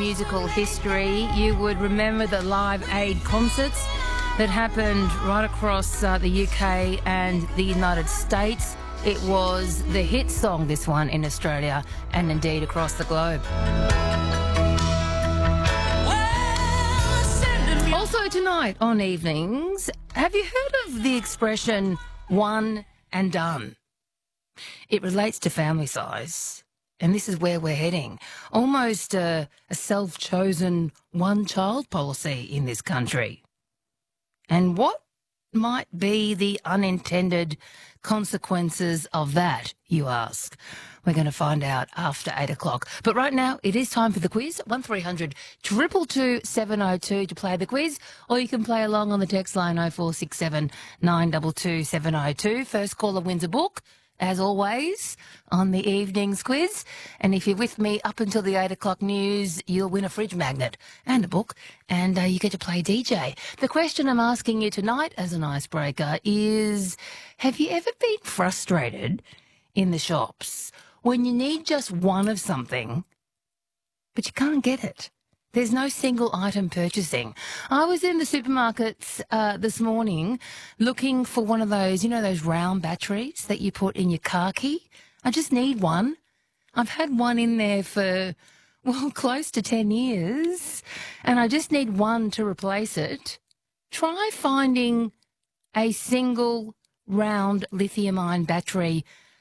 musical history, you would remember the Live Aid concerts that happened right across the UK and the United States. It was the hit song, this one, in Australia and indeed across the globe. Also tonight on Evenings, have you heard of the expression one and done? It relates to family size, and this is where we're heading. Almost a self-chosen one-child policy in this country. And what might be the unintended consequences of that, you ask? We're going to find out after 8 o'clock. But right now, it is time for the quiz. 1300 222 702 to play the quiz, or you can play along on the text line 0467 922 702. First caller wins a book, as always, on the evening's quiz. And if you're with me up until the 8 o'clock news, you'll win a fridge magnet and a book, and you get to play DJ. The question I'm asking you tonight as an icebreaker is, have you ever been frustrated in the shops when you need just one of something, but you can't get it? There's no single item purchasing. I was in the supermarkets this morning looking for one of those, you know, those round batteries that you put in your car key. I just need one. I've had one in there for, well, close to 10 years, and I just need one to replace it. Try finding a single round lithium-ion battery